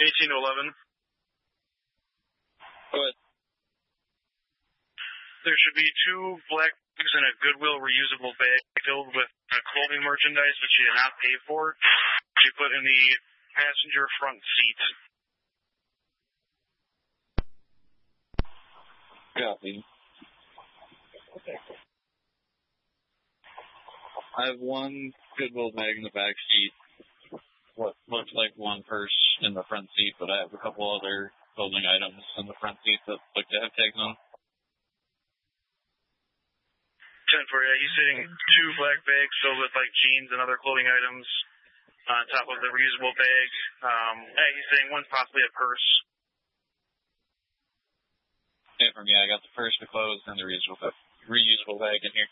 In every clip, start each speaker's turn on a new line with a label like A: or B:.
A: 18 to 11.
B: Go ahead.
A: There should be 2 black bags in a Goodwill reusable bag filled with clothing merchandise that you did not pay for. That you put in the passenger front seat.
B: Copy. Okay. I have 1 Goodwill bag in the back seat. What looks like 1 purse in the front seat, but I have a couple other clothing items in the front seat that look to have tags on.
A: 10 for you. He's saying 2 black bags filled with like jeans and other clothing items on top of the reusable bag. He's saying 1's possibly a purse.
B: Yeah, for me, I got the purse, the clothes, and the reusable bag in here.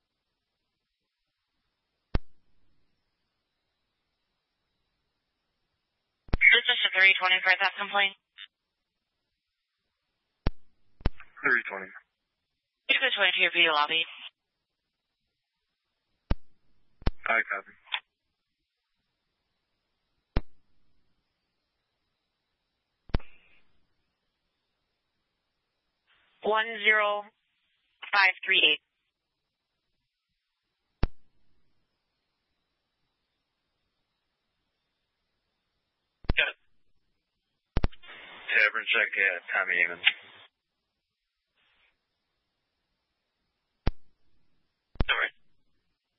C: This is a 320 for that complaint.
A: 320.
C: You can go to your video lobby.
A: I copy.
C: $10538.
A: Tavern check at Tommy Evans.